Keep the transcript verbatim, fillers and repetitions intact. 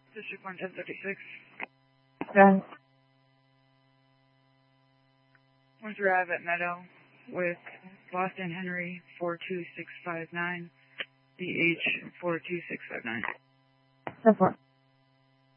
District one ten thirty-six. Done. Once you arrive at Meadow with Boston Henry four two six five nine, B H four two six five nine. So far.